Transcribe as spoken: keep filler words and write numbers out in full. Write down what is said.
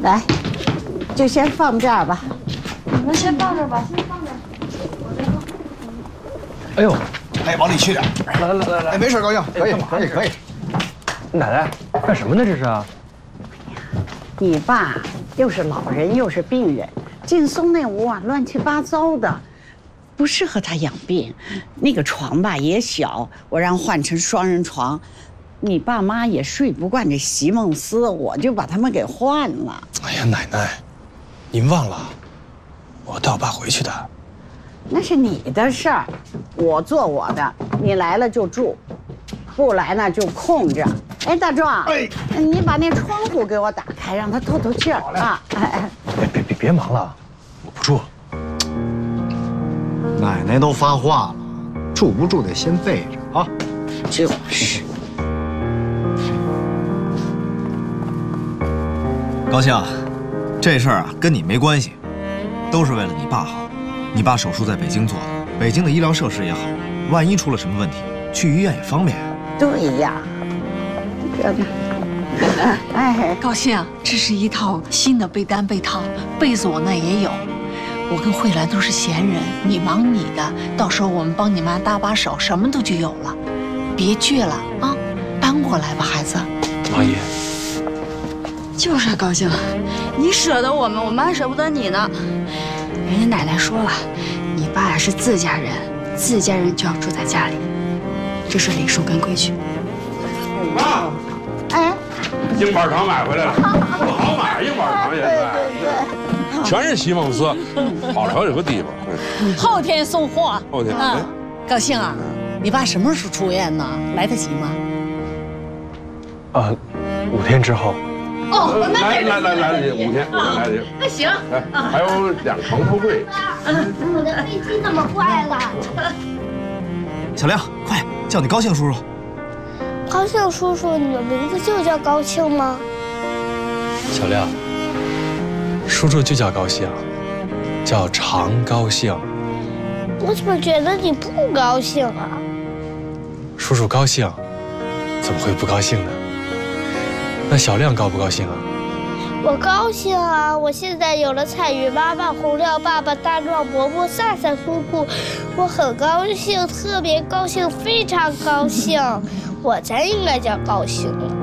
来，就先放这儿吧。 你们先放这儿吧，先放这儿。 哎呦， 哎，往里去点。 来来来来， 哎，没事，高兴，可以，可以，可以。 奶奶，干什么呢？这是啊？ 你爸又是老人又是病人，劲松那屋啊乱七八糟的，不适合他养病。那个床吧也小，我让换成双人床。你爸妈也睡不惯这席梦思，我就把他们给换了。 哎呀，奶奶，您忘了，我带我爸回去的。 那是你的事儿，我做我的。你来了就住，不来呢就空着。哎，大壮，哎，你把那窗户给我打开，让他透透气儿啊！哎哎， 别别别别忙了，我不住了。 奶奶都发话了，住不住得先备着啊。 就是。 高兴，这事儿啊跟你没关系，都是为了你爸好。你爸手术在北京做的，北京的医疗设施也好，万一出了什么问题，去医院也方便。 对呀，这呢，哎， 高兴，这是一套新的被单被套，被子我那也有。我跟慧兰都是闲人，你忙你的，到时候我们帮你妈搭把手，什么都就有了。别倔了啊，搬过来吧，孩子。 王姨。 就是啊，高兴，你舍得我们，我们还舍不得你呢。人家奶奶说了，你爸呀是自家人，自家人就要住在家里，这是礼数跟规矩。 妈， 哎， 硬板糖买回来了，不好买硬板糖现在，全是席梦思，好瞧有个地方。 后天送货。 后天。 啊，高兴啊，你爸什么时候出院呢？来得及吗？ 呃，五天之后。 哦，来来来来得及，五天五天来得及。 那行， 哎，还有两床头柜。 我的飞机怎么坏了？ 小亮，快叫你高兴叔叔。 高兴叔叔，你的名字就叫高兴吗？ 小亮，叔叔就叫高兴，叫常高兴。 我怎么觉得你不高兴啊？ 叔叔高兴，怎么会不高兴呢？那小亮高不高兴啊？ 我高兴啊！我现在有了彩云妈妈、红亮爸爸、大壮伯伯、赛赛姑姑，我很高兴，特别高兴，非常高兴。我才应该叫高兴呢。